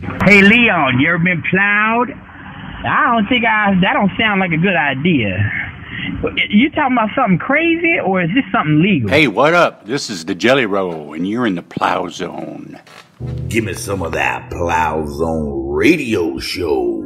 Hey, Leon, you ever been plowed? That don't sound like a good idea. You talking about something crazy, or is this something legal? Hey, what up? This is the Jelly Roll, and you're in the Plow Zone. Give me some of that Plow Zone radio show.